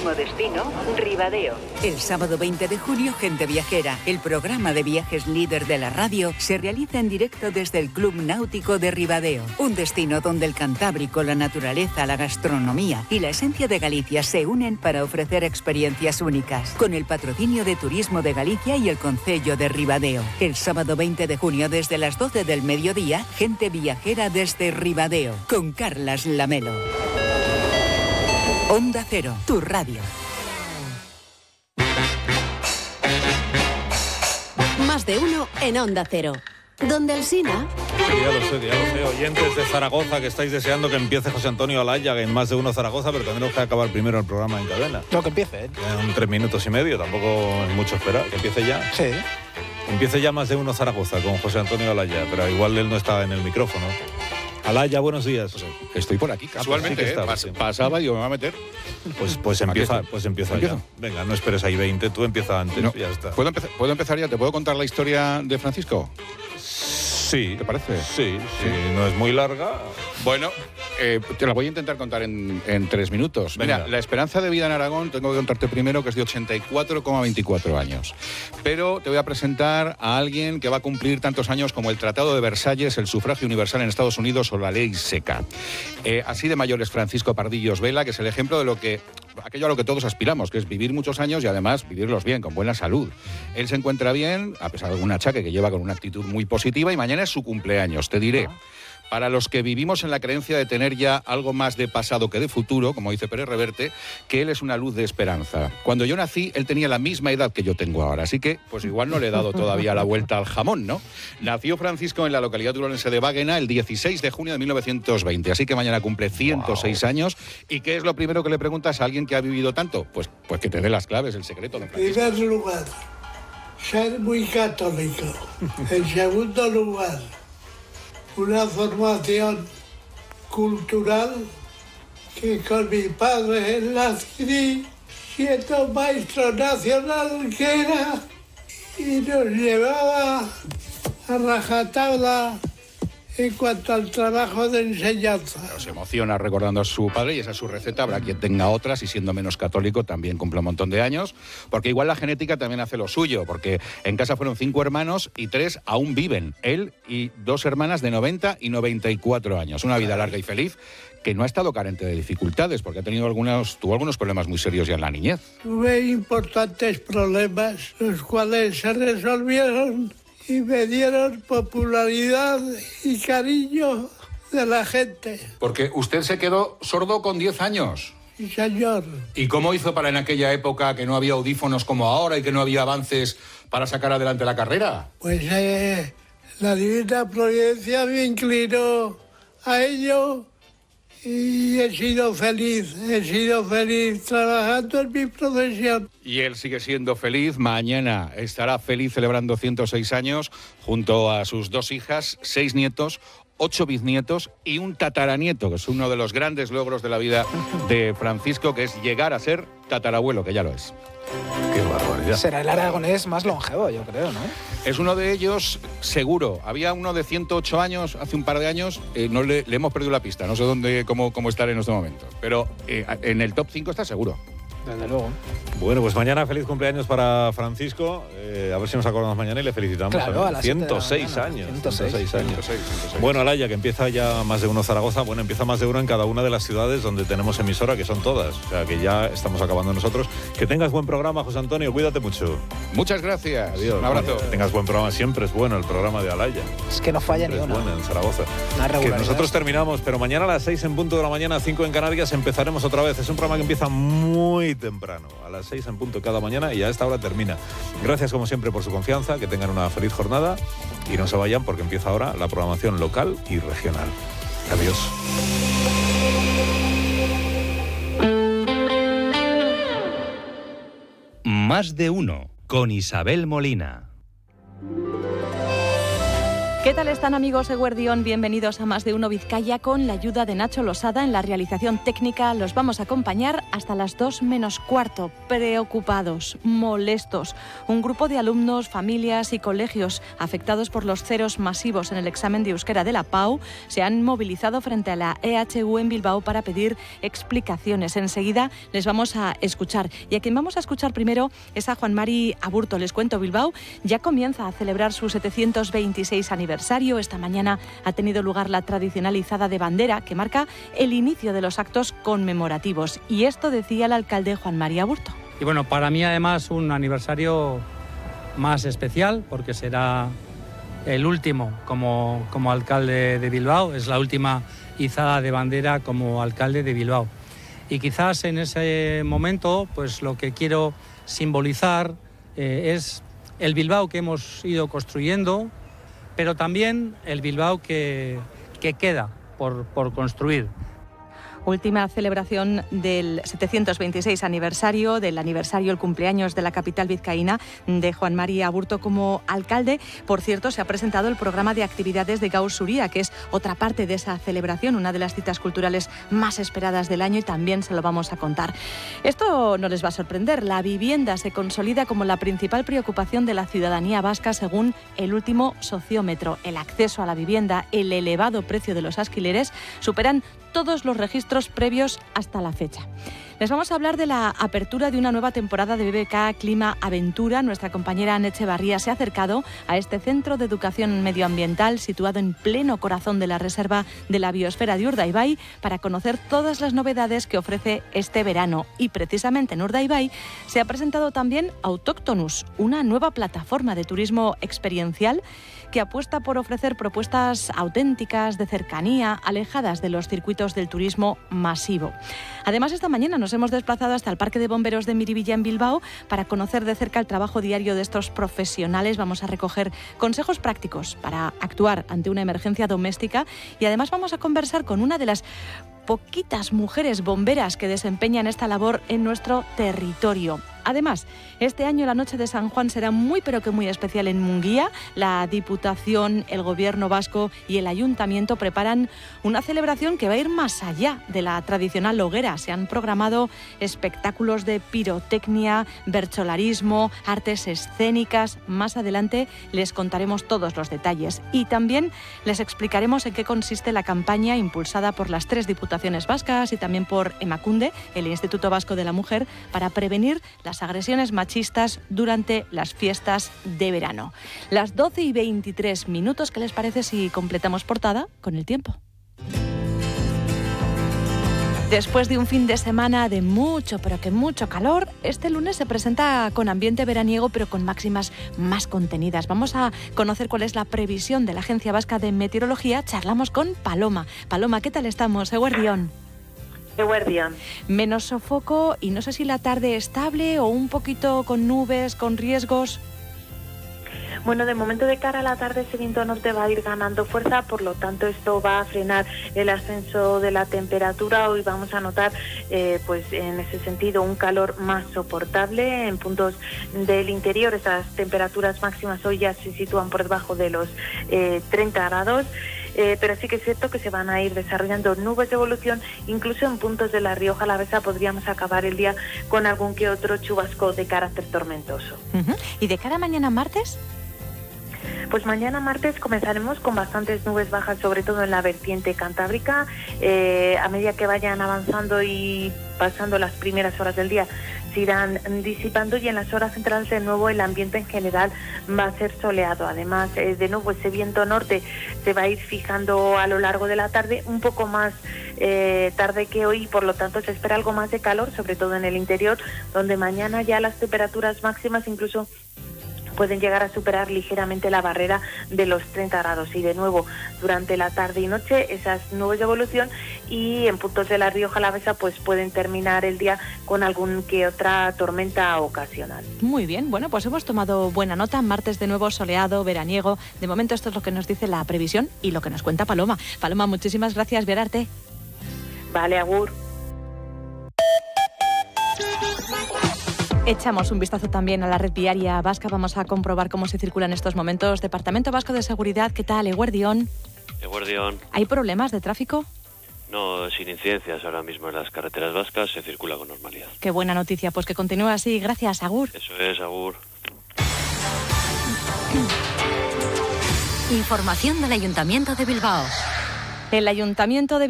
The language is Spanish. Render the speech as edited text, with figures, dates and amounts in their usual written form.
Próximo destino, Ribadeo. El sábado 20 de junio, Gente Viajera, el programa de viajes líder de la radio, se realiza en directo desde el Club Náutico de Ribadeo. Un destino donde el Cantábrico, la naturaleza, la gastronomía y la esencia de Galicia se unen para ofrecer experiencias únicas. Con el patrocinio de Turismo de Galicia y el Concello de Ribadeo. El sábado 20 de junio, desde las 12 del mediodía, Gente Viajera desde Ribadeo, con Carlas Lamelo. Onda Cero, tu radio. Más de uno en Onda Cero. Donde Alsina... Ya lo sé, oyentes de Zaragoza que estáis deseando que empiece José Antonio Alaya en Más de Uno Zaragoza, pero tendremos que acabar primero el programa en cadena. No, que empiece, ¿eh? En 3 minutos y medio, tampoco es mucho esperar, que empiece ya. Sí. Empiece ya Más de Uno Zaragoza con José Antonio Alaya, pero igual él no está en el micrófono. Alaya, buenos días. Estoy por aquí, casualmente, pasaba y yo me voy a meter. Pues empieza ya. Venga, no esperes ahí 20, tú empieza antes, no, ya está. ¿Puedo empezar ya? ¿Te puedo contar la historia de Francisco? Sí. ¿Te parece? Sí, no es muy larga. Bueno, te la voy a intentar contar en 3 minutos. Venga. Mira, la esperanza de vida en Aragón, tengo que contarte primero que es de 84,24 años. Pero te voy a presentar a alguien que va a cumplir tantos años como el Tratado de Versalles, el sufragio universal en Estados Unidos o la ley seca. Así de mayor es Francisco Pardillos Vela, que es el ejemplo de aquello a lo que todos aspiramos, que es vivir muchos años y además vivirlos bien, con buena salud. Él se encuentra bien, a pesar de algún achaque que lleva con una actitud muy positiva, y mañana es su cumpleaños, te diré. Para los que vivimos en la creencia de tener ya algo más de pasado que de futuro, como dice Pérez Reverte, que él es una luz de esperanza. Cuando yo nací, él tenía la misma edad que yo tengo ahora, así que pues igual no le he dado todavía la vuelta al jamón, ¿no? Nació Francisco en la localidad turolense de Báguena el 16 de junio de 1920, así que mañana cumple 106 años. ¿Y qué es lo primero que le preguntas a alguien que ha vivido tanto? Pues que te dé las claves, el secreto de Francisco. En primer lugar, ser muy católico. En segundo lugar, una formación cultural que con mi padre la adquirí siendo maestro nacional que era y nos llevaba a rajatabla en cuanto al trabajo de enseñanza. Se emociona recordando a su padre y esa es su receta. Habrá quien tenga otras y siendo menos católico también cumple un montón de años, porque igual la genética también hace lo suyo, porque en casa fueron 5 hermanos y 3 aún viven. Él y 2 hermanas de 90 y 94 años. Una vida larga y feliz que no ha estado carente de dificultades, porque tuvo algunos problemas muy serios ya en la niñez. Tuve importantes problemas, los cuales se resolvieron y me dieron popularidad y cariño de la gente. Porque usted se quedó sordo con 10 años. Sí, señor. ¿Y cómo hizo para en aquella época que no había audífonos como ahora y que no había avances para sacar adelante la carrera? Pues la divina providencia me inclinó a ello y he sido feliz trabajando en mi profesión. Y él sigue siendo feliz. Mañana estará feliz celebrando 106 años junto a sus 2 hijas, 6 nietos, 8 bisnietos y un tataranieto, que es uno de los grandes logros de la vida de Francisco, que es llegar a ser tatarabuelo, que ya lo es. Qué barbaridad. Será el aragonés más longevo, yo creo, ¿no? Es uno de ellos, seguro. Había uno de 108 años hace un par de años, le hemos perdido la pista, no sé cómo estar en este momento. Pero en el top 5 está seguro. Desde luego. Bueno, pues mañana feliz cumpleaños para Francisco. A ver si nos acordamos mañana y le felicitamos. Claro, a las 106 años. 106 años. Bueno, Alaya, que empieza ya Más de Uno Zaragoza. Bueno, empieza Más de Uno en cada una de las ciudades donde tenemos emisora, que son todas. O sea, que ya estamos acabando nosotros. Que tengas buen programa, José Antonio. Cuídate mucho. Muchas gracias. Adiós. Un abrazo. Que tengas buen programa. Siempre es bueno el programa de Alaya. Es que no falla Siempre ni una. Es bueno en Zaragoza. Que nosotros terminamos, pero mañana a las 6 en punto de la mañana, 5 en Canarias, empezaremos otra vez. Es un programa que empieza muy temprano, a las 6 en punto cada mañana, y a esta hora termina. Gracias como siempre por su confianza, que tengan una feliz jornada y no se vayan porque empieza ahora la programación local y regional. Adiós. Más de Uno con Isabel Molina. ¿Qué tal están, amigos Eguerdión? Bienvenidos a Más de Uno Vizcaya. Con la ayuda de Nacho Losada en la realización técnica los vamos a acompañar hasta las 2 menos cuarto. Preocupados, molestos. Un grupo de alumnos, familias y colegios afectados por los ceros masivos en el examen de euskera de la PAU se han movilizado frente a la EHU en Bilbao para pedir explicaciones. Enseguida les vamos a escuchar. Y a quien vamos a escuchar primero es a Juan Mari Aburto. Les cuento, Bilbao ya comienza a celebrar su 726 aniversario. Esta mañana ha tenido lugar la tradicional izada de bandera que marca el inicio de los actos conmemorativos. Y esto decía el alcalde Juan Mari Aburto. Y bueno, para mí además un aniversario más especial porque será el último como alcalde de Bilbao, es la última izada de bandera como alcalde de Bilbao. Y quizás en ese momento pues lo que quiero simbolizar es el Bilbao que hemos ido construyendo, pero también el Bilbao que queda por construir. Última celebración del 726 aniversario, del aniversario, el cumpleaños de la capital vizcaína de Juan Mari Aburto como alcalde. Por cierto, se ha presentado el programa de actividades de Gaur Zuria, que es otra parte de esa celebración, una de las citas culturales más esperadas del año, y también se lo vamos a contar. Esto no les va a sorprender. La vivienda se consolida como la principal preocupación de la ciudadanía vasca según el último sociómetro. El acceso a la vivienda, el elevado precio de los alquileres superan todos los registros previos hasta la fecha. Les vamos a hablar de la apertura de una nueva temporada de BBK Clima Aventura. Nuestra compañera Ana Echevarría se ha acercado a este centro de educación medioambiental situado en pleno corazón de la reserva de la biosfera de Urdaibai para conocer todas las novedades que ofrece este verano. Y precisamente en Urdaibai se ha presentado también Autóctonus, una nueva plataforma de turismo experiencial que apuesta por ofrecer propuestas auténticas, de cercanía, alejadas de los circuitos del turismo masivo. Además, esta mañana nos hemos desplazado hasta el Parque de Bomberos de Miribilla en Bilbao para conocer de cerca el trabajo diario de estos profesionales. Vamos a recoger consejos prácticos para actuar ante una emergencia doméstica y además vamos a conversar con una de las poquitas mujeres bomberas que desempeñan esta labor en nuestro territorio. Además, este año la noche de San Juan será muy pero que muy especial en Munguía. La Diputación, el Gobierno vasco y el Ayuntamiento preparan una celebración que va a ir más allá de la tradicional hoguera. Se han programado espectáculos de pirotecnia, bercholarismo, artes escénicas. Más adelante les contaremos todos los detalles y también les explicaremos en qué consiste la campaña impulsada por las 3 diputaciones vascas y también por Emakunde, el Instituto Vasco de la Mujer, para prevenir las agresiones machistas durante las fiestas de verano. Las 12:23. ¿Qué les parece si completamos portada con el tiempo? Después de un fin de semana de mucho, pero que mucho calor, este lunes se presenta con ambiente veraniego, pero con máximas más contenidas. Vamos a conocer cuál es la previsión de la Agencia Vasca de Meteorología. Charlamos con Paloma. Paloma, ¿qué tal estamos? Eguerdión. Menos sofoco y no sé si la tarde estable o un poquito con nubes, con riesgos. Bueno, de momento de cara a la tarde ese viento norte va a ir ganando fuerza, por lo tanto esto va a frenar el ascenso de la temperatura. Hoy vamos a notar pues en ese sentido un calor más soportable en puntos del interior. Esas temperaturas máximas hoy ya se sitúan por debajo de los 30 grados. Pero sí que es cierto que se van a ir desarrollando nubes de evolución, incluso en puntos de la Rioja Alavesa podríamos acabar el día con algún que otro chubasco de carácter tormentoso. ¿Y de cara a mañana martes? Pues mañana martes comenzaremos con bastantes nubes bajas, sobre todo en la vertiente cantábrica. A medida que vayan avanzando y pasando las primeras horas del día se irán disipando y en las horas centrales de nuevo el ambiente en general va a ser soleado. Además, de nuevo ese viento norte se va a ir fijando a lo largo de la tarde, un poco más tarde que hoy, por lo tanto se espera algo más de calor, sobre todo en el interior, donde mañana ya las temperaturas máximas incluso pueden llegar a superar ligeramente la barrera de los 30 grados. Y de nuevo, durante la tarde y noche, esas nubes de evolución y en puntos de la Rioja Alavesa pues pueden terminar el día con algún que otra tormenta ocasional. Muy bien, bueno, pues hemos tomado buena nota. Martes de nuevo soleado, veraniego. De momento esto es lo que nos dice la previsión y lo que nos cuenta Paloma. Paloma, muchísimas gracias, Verarte. Vale, agur. Echamos un vistazo también a la red viaria vasca. Vamos a comprobar cómo se circula en estos momentos. Departamento Vasco de Seguridad, ¿qué tal? Eguerdión. Eguerdión. ¿Hay problemas de tráfico? No, sin incidencias ahora mismo en las carreteras vascas, se circula con normalidad. Qué buena noticia, pues que continúe así. Gracias, agur. Eso es, agur. Información del Ayuntamiento de Bilbao. El Ayuntamiento de